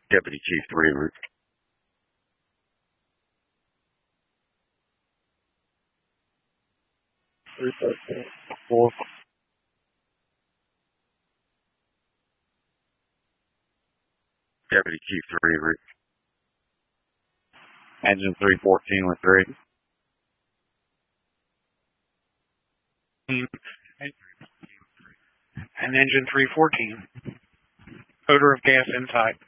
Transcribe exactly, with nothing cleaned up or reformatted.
Deputy Chief three, route. Four. Deputy Chief three, route. Engine three fourteen with three. And engine three fourteen. Odor of gas inside.